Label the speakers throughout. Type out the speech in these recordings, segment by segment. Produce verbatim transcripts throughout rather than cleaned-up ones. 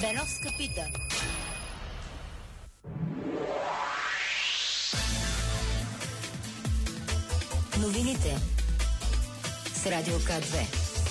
Speaker 1: Беновска пита. Новините с Радио К две.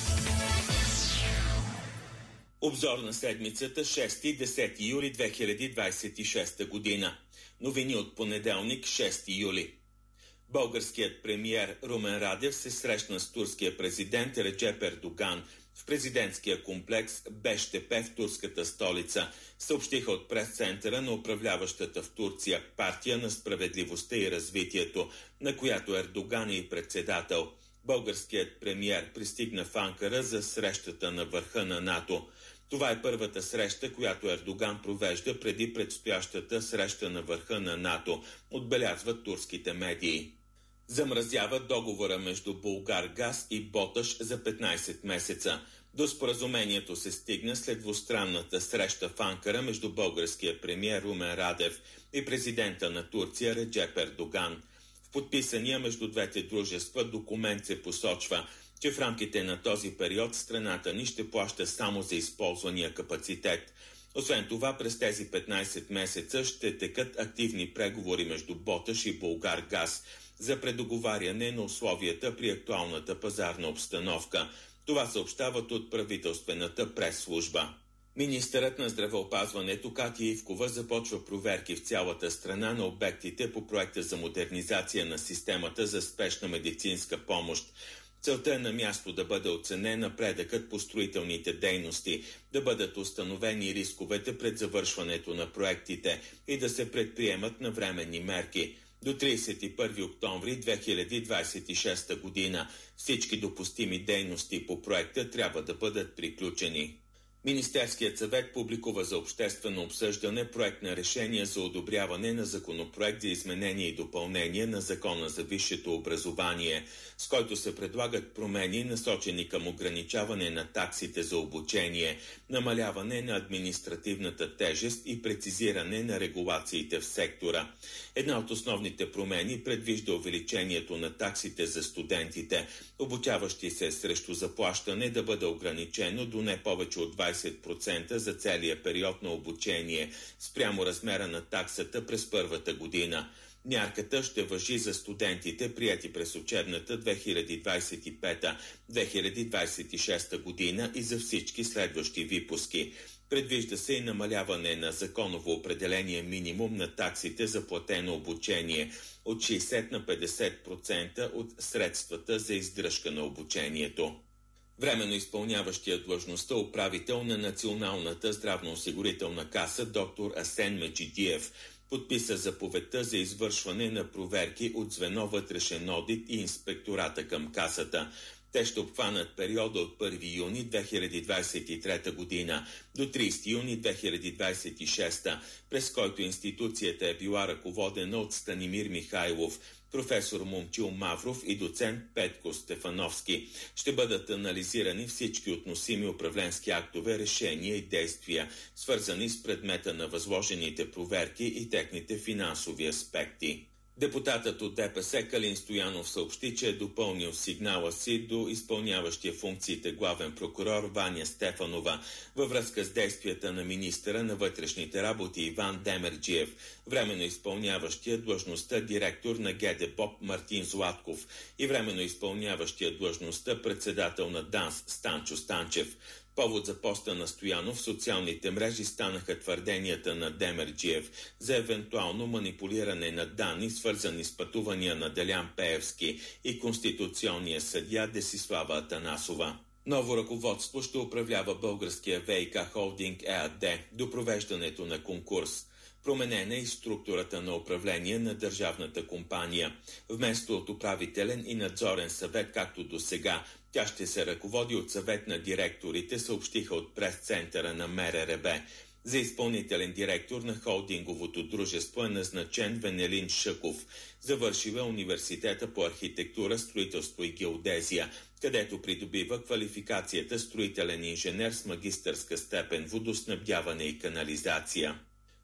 Speaker 2: Обзор на седмицата шести и десети юли две хиляди двадесет и шеста година. Новини от понеделник, шести юли. Българският премиер Румен Радев се срещна с турския президент Реджеп Ердоган в президентския комплекс Бештепе в турската столица, съобщиха от прес-центъра на управляващата в Турция партия на справедливостта и развитието, на която Ердоган е и председател. Българският премиер пристигна в Анкара за срещата на върха на НАТО. Това е първата среща, която Ердоган провежда преди предстоящата среща на върха на НАТО, отбелязват турските медии. Замразява договора между Булгаргаз и Боташ за петнадесет месеца. До споразумението се стигна след двустранната среща в Анкара между българския премиер Румен Радев и президента на Турция Реджеп Ердоган. В подписания между двете дружества документ се посочва, че в рамките на този период страната ни ще плаща само за използвания капацитет. Освен това, през тези петнадесет месеца ще текат активни преговори между Боташ и Булгаргаз за предоговаряне на условията при актуалната пазарна обстановка. Това съобщават от правителствената прес-служба. Министърът на здравеопазването Катя Ивкова започва проверки в цялата страна на обектите по проекта за модернизация на системата за спешна медицинска помощ. Целта е на място да бъде оценен напредъкът по строителните дейности, да бъдат установени рисковете пред завършването на проектите и да се предприемат навременни мерки. До тридесет и първи октомври две хиляди двадесет и шеста година всички допустими дейности по проекта трябва да бъдат приключени. Министерският съвет публикува за обществено обсъждане проект на решение за одобряване на законопроект за изменение и допълнение на Закона за висшето образование, с който се предлагат промени, насочени към ограничаване на таксите за обучение, намаляване на административната тежест и прецизиране на регулациите в сектора. Една от основните промени предвижда увеличението на таксите за студентите, обучаващи се срещу заплащане, да бъде ограничено до не повече от двадесет процента за целия период на обучение, спрямо размера на таксата през първата година. Мярката ще важи за студентите, приети през учебната две хиляди двадесет и пета - две хиляди двадесет и шеста година и за всички следващи випуски. Предвижда се и намаляване на законово определения минимум на таксите за платено обучение от шейсет на петдесет процента от средствата за издръжка на обучението. Временно изпълняващия длъжността управител на Националната здравноосигурителна каса доктор Асен Меджидиев подписа заповедта за извършване на проверки от звено вътрешен одит и инспектората към касата. Те ще обхванат периода от първи юни две хиляди двадесет и трета година до тридесети юни две хиляди двадесет и шеста, през който институцията е била ръководена от Станимир Михайлов, професор Момчил Мавров и доцент Петко Стефановски. Ще бъдат анализирани всички относими управленски актове, решения и действия, свързани с предмета на възложените проверки и техните финансови аспекти. Депутатът от ДПС Калин Стоянов съобщи, че е допълнил сигнала си до изпълняващия функциите главен прокурор Ваня Стефанова във връзка с действията на министъра на вътрешните работи Иван Демерджиев, временно изпълняващия длъжността директор на ГДБОП Мартин Златков и временно изпълняващия длъжността председател на ДАНС Станчо Станчев. Повод за поста на Стоянов в социалните мрежи станаха твърденията на Демерджиев за евентуално манипулиране на данни, свързани с пътувания на Делян Пеевски и конституционния съдия Десислава Атанасова. Ново ръководство ще управлява българския ВиК холдинг ЕАД до провеждането на конкурс. Променена е и структурата на управление на държавната компания. Вместо от управителен и надзорен съвет, както до сега, тя ще се ръководи от съвет на директорите, съобщиха от прес-центъра на МРРБ. За изпълнителен директор на холдинговото дружество е назначен Венелин Шъков. Завършил е университета по архитектура, строителство и геодезия, където придобива квалификацията строителен инженер с магистърска степен водоснабдяване и канализация.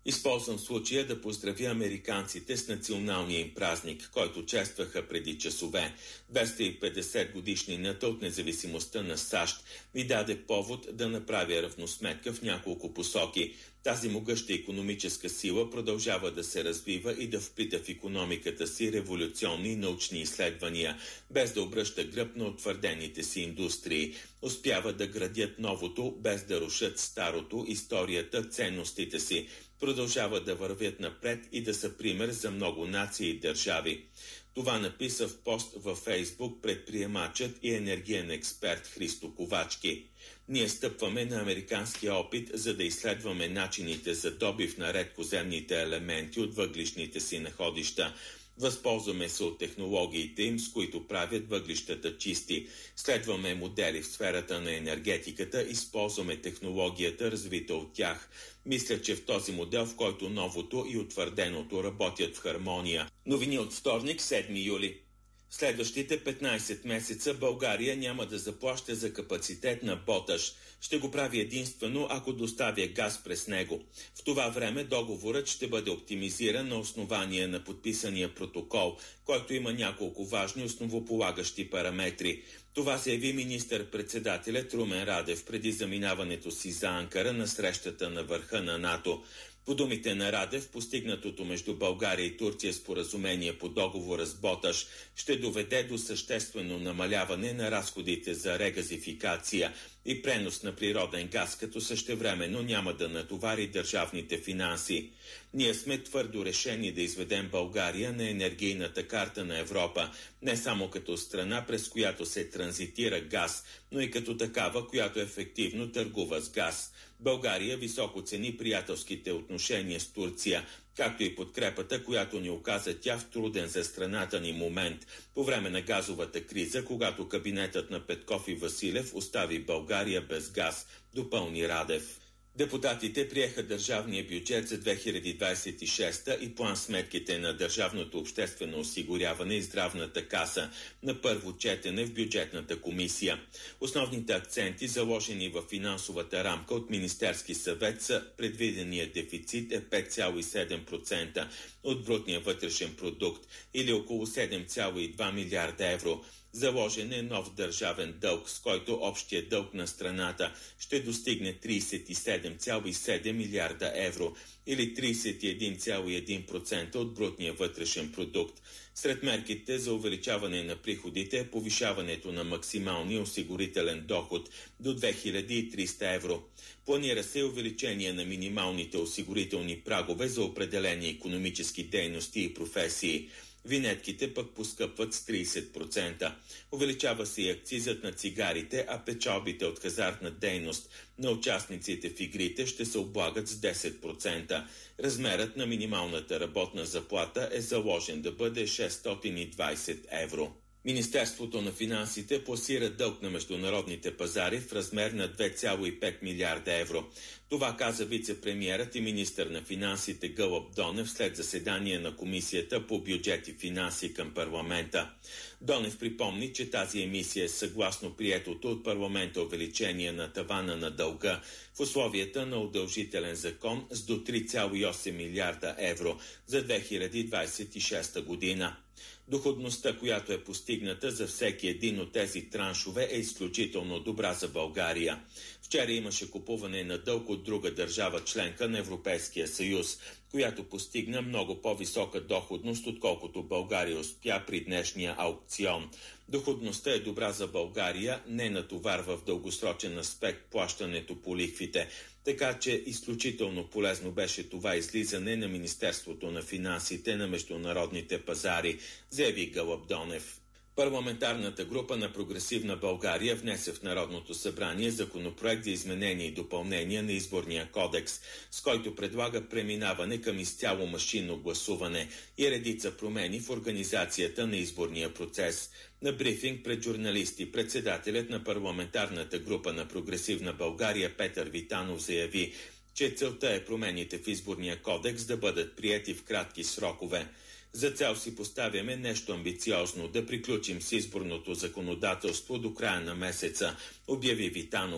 Speaker 2: Използвам случая да поздравя американците с националния им празник, който честваха преди часове. двеста и петдесет годишнината от независимостта на САЩ ми даде повод да направя равносметка в няколко посоки. Тази могъща икономическа сила продължава да се развива и да вплита в икономиката си революционни научни изследвания, без да обръща гръб на утвърдените си индустрии. Успява да градят новото, без да рушат старото, историята, ценностите си. Продължава да вървят напред и да са пример за много нации и държави. Това написа в пост във Фейсбук предприемачът и енергиен експерт Христо Ковачки. Ние стъпваме на американския опит, за да изследваме начините за добив на редкоземните елементи от въглищните си находища. Възползваме се от технологиите им, с които правят въглищата чисти. Следваме модели в сферата на енергетиката, използваме технологията, развита от тях. Мисля, че в този модел, в който новото и утвърденото работят в хармония. Новини от вторник, седми юли. Следващите петнайсет месеца България няма да заплаща за капацитет на Боташ. Ще го прави единствено, ако доставя газ през него. В това време договорът ще бъде оптимизиран на основание на подписания протокол, който има няколко важни основополагащи параметри. Това заяви министър-председателят Румен Радев преди заминаването си за Анкара на срещата на върха на НАТО. По думите на Радев, постигнатото между България и Турция споразумение по договора с Боташ ще доведе до съществено намаляване на разходите за регазификация и пренос на природен газ, като същевременно няма да натовари държавните финанси. Ние сме твърдо решени да изведем България на енергийната карта на Европа, не само като страна, през която се транзитира газ, но и като такава, която ефективно търгува с газ. България високо цени приятелските отношения с Турция, както и подкрепата, която ни оказа тя в труден за страната ни момент по време на газовата криза, когато кабинетът на Петков и Василев остави България без газ, допълни Радев. Депутатите приеха държавния бюджет за две хиляди двадесет и шеста и план-сметките на Държавното обществено осигуряване и Здравната каса на първо четене в бюджетната комисия. Основните акценти, заложени в финансовата рамка от Министерски съвет, са предвидения дефицит е пет цяло и седем процента от брутния вътрешен продукт или около седем цяло и два милиарда евро. Заложен е нов държавен дълг, с който общия дълг на страната ще достигне тридесет и седем цяло и седем милиарда евро или тридесет и един цяло и един процента от брутния вътрешен продукт. Сред мерките за увеличаване на приходите е повишаването на максималния осигурителен доход до две хиляди и триста евро. Планира се увеличение на минималните осигурителни прагове за определени икономически дейности и професии. Винетките пък поскъпват с тридесет процента. Увеличава се и акцизът на цигарите, а печалбите от хазартна дейност на участниците в игрите ще се облагат с десет процента. Размерът на минималната работна заплата е заложен да бъде шестстотин и двадесет евро. Министерството на финансите пласира дълг на международните пазари в размер на две цяло и пет милиарда евро. Това каза вице-премиерът и министър на финансите Гълъб Донев след заседание на Комисията по бюджет и финанси към парламента. Донев припомни, че тази емисия е съгласно приетото от парламента увеличение на тавана на дълга в условията на удължителен закон с до три цяло и осем милиарда евро за две хиляди двадесет и шеста година. Доходността, която е постигната за всеки един от тези траншове, е изключително добра за България. Вчера имаше купуване на дълг от друга държава членка на Европейския съюз, която постигна много по-висока доходност, отколкото България успя при днешния аукцион. Доходността е добра за България, не натоварва в дългосрочен аспект плащането по лихвите, така че изключително полезно беше това излизане на Министерството на финансите на международните пазари, заяви Гълъб Донев. Парламентарната група на Прогресивна България внесе в Народното събрание законопроект за изменение и допълнение на Изборния кодекс, с който предлага преминаване към изцяло машинно гласуване и редица промени в организацията на изборния процес. На брифинг пред журналисти председателят на парламентарната група на Прогресивна България Петър Витанов заяви, че целта е промените в Изборния кодекс да бъдат приети в кратки срокове. За цел си поставяме нещо амбициозно – да приключим с изборното законодателство до края на месеца, обяви Витанов.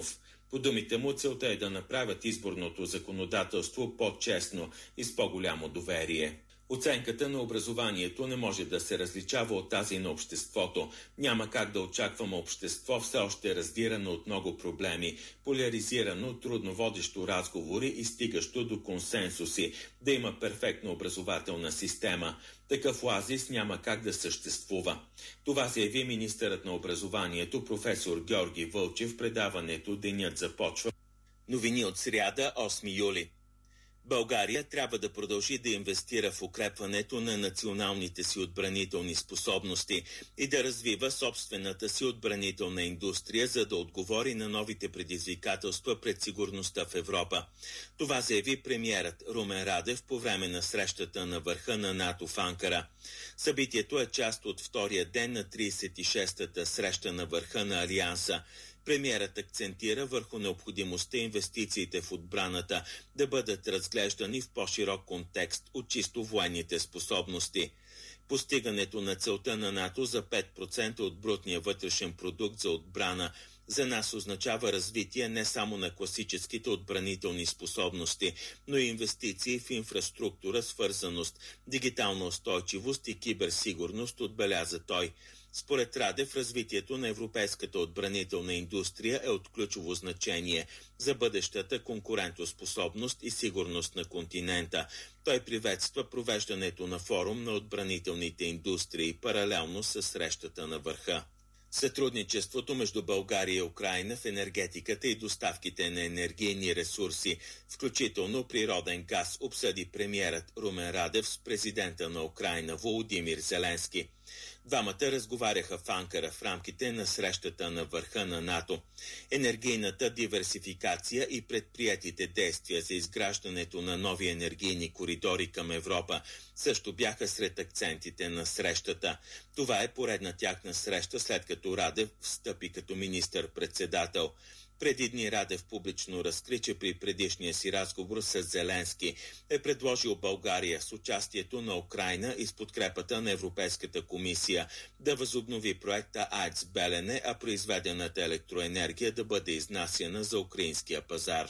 Speaker 2: По думите му, целта е да направят изборното законодателство по-честно и с по-голямо доверие. Оценката на образованието не може да се различава от тази на обществото. Няма как да очакваме общество все още раздирано от много проблеми, поляризирано, трудно водещо разговори и стигащо до консенсуси, да има перфектна образователна система. Такъв оазис няма как да съществува. Това заяви министърът на образованието професор Георги Вълчев в предаването «Денят започва». Новини от сряда, осми юли. България трябва да продължи да инвестира в укрепването на националните си отбранителни способности и да развива собствената си отбранителна индустрия, за да отговори на новите предизвикателства пред сигурността в Европа. Това заяви премиерът Румен Радев по време на срещата на върха на НАТО в Анкара. Събитието е част от втория ден на тридесет и шестата среща на върха на Алианса. Премиерът акцентира върху необходимостта инвестициите в отбраната да бъдат разглеждани в по-широк контекст от чисто военните способности. Постигането на целта на НАТО за пет процента от брутния вътрешен продукт за отбрана за нас означава развитие не само на класическите отбранителни способности, но и инвестиции в инфраструктура, свързаност, дигитална устойчивост и киберсигурност, отбеляза той. Според Радев, развитието на европейската отбранителна индустрия е от ключово значение за бъдещата конкурентоспособност и сигурност на континента. Той приветства провеждането на форум на отбранителните индустрии паралелно с срещата на върха. Сътрудничеството между България и Украйна в енергетиката и доставките на енергийни ресурси, включително природен газ, обсъди премиерът Румен Радев с президента на Украйна Володимир Зеленски. Двамата разговаряха в Анкара в рамките на срещата на върха на НАТО. Енергийната диверсификация и предприетите действия за изграждането на нови енергийни коридори към Европа също бяха сред акцентите на срещата. Това е поредна тяхна среща, след като Радев встъпи като министър-председател. Преди дни Радев публично разкри, че при предишния си разговор с Зеленски е предложил България с участието на Украйна и с подкрепата на Европейската комисия да възобнови проекта АЕЦ Белене, а произведената електроенергия да бъде изнасяна за украинския пазар.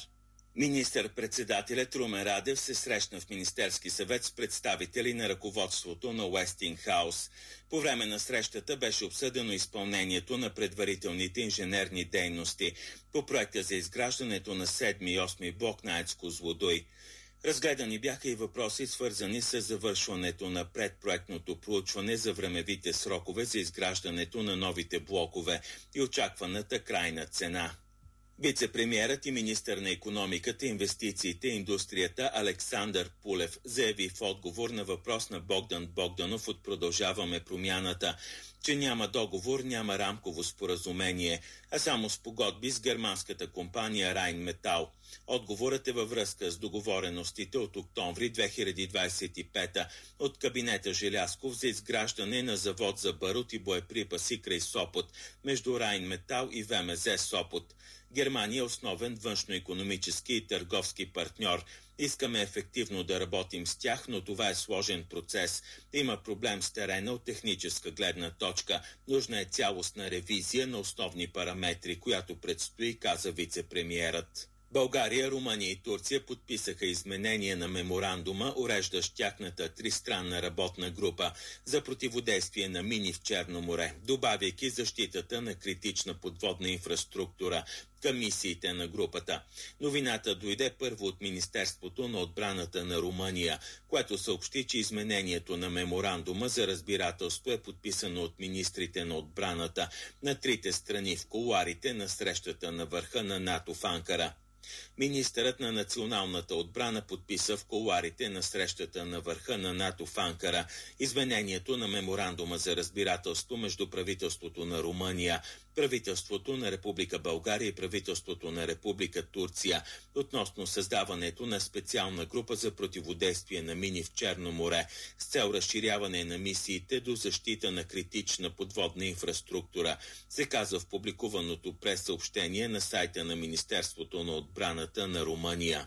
Speaker 2: Министър-председателят Румен Радев се срещна в Министерски съвет с представители на ръководството на Уестингхаус. По време на срещата беше обсъдено изпълнението на предварителните инженерни дейности по проекта за изграждането на седми и осми блок на АЕЦ Козлодуй. Разгледани бяха и въпроси, свързани с завършването на предпроектното проучване за времевите срокове за изграждането на новите блокове и очакваната крайна цена. Вице-премиерът и министър на икономиката, инвестициите и индустрията Александър Пулев заяви в отговор на въпрос на Богдан Богданов от Продължаваме промяната, че няма договор, няма рамково споразумение, а само спогодби с германската компания Райнметал. Отговорът е във връзка с договореностите от октомври две хиляди двадесет и пета от кабинета Желязков за изграждане на завод за барут и боеприпаси край Сопот между Райнметал и ВМЗ Сопот. Германия е основен външно-икономически и търговски партньор. Искаме ефективно да работим с тях, но това е сложен процес. Има проблем с терена от техническа гледна точка. Нужна е цялостна ревизия на основни параметри, която предстои, каза вице-премиерът. България, Румъния и Турция подписаха изменение на меморандума, уреждащ тяхната тристранна работна група за противодействие на мини в Черно море, добавяйки защитата на критична подводна инфраструктура към мисиите на групата. Новината дойде първо от Министерството на отбраната на Румъния, което съобщи, че изменението на меморандума за разбирателство е подписано от министрите на отбраната на трите страни в кулоарите на срещата на върха на НАТО в Анкара. Министърът на националната отбрана подписа в кулоарите на срещата на върха на НАТО в Анкара изменението на меморандума за разбирателство между правителството на Румъния, правителството на Република България и правителството на Република Турция относно създаването на специална група за противодействие на мини в Черно море с цел разширяване на мисиите до защита на критична подводна инфраструктура, се казва в публикуваното прес-съобщение на сайта на Министерството на отбраната на Румъния.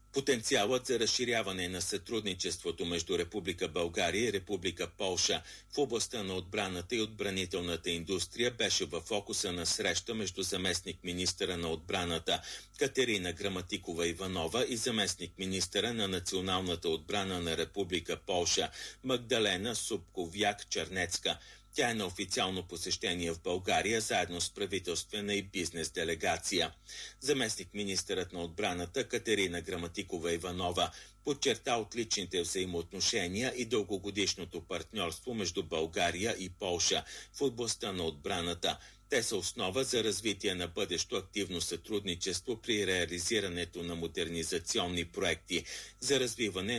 Speaker 2: Потенциалът за разширяване на сътрудничеството между Република България и Република Полша в областта на отбраната и отбранителната индустрия беше в фокуса на среща между заместник-министъра на отбраната Катерина Граматикова-Иванова и заместник-министъра на националната отбрана на Република Полша Магдалена Субковяк-Чернецка. Тя е на официално посещение в България заедно с правителствена и бизнес делегация. Заместник-министърът на отбраната Катерина Граматикова-Иванова подчерта отличните взаимоотношения и дългогодишното партньорство между България и Полша в областта на отбраната. Те са основа за развитие на бъдещо активно сътрудничество при реализирането на модернизационни проекти за развиване